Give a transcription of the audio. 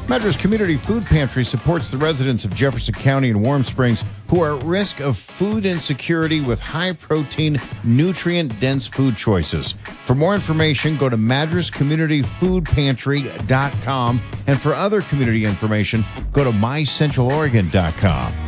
Madras Community Food Pantry supports the residents of Jefferson County and Warm Springs who are at risk of food insecurity with high-protein, nutrient-dense food choices. For more information, go to madrascommunityfoodpantry.com. And for other community information, go to mycentraloregon.com.